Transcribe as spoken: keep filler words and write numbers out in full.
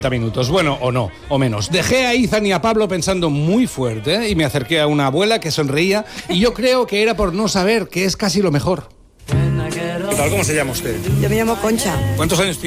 minutos, bueno, o no, o menos. Dejé a Izan y a Pablo pensando muy fuerte, ¿eh? Y me acerqué a una abuela que sonreía y yo creo que era por no saber que es casi lo mejor. ¿Qué tal? ¿Cómo se llama usted? Yo me llamo Concha. ¿Cuántos años tiene?